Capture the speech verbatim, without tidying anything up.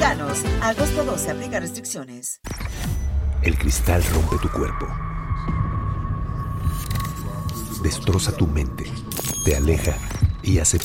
Mexicanos. Agosto doce. Aplica restricciones. El cristal rompe tu cuerpo. Destroza tu mente. Te aleja y hace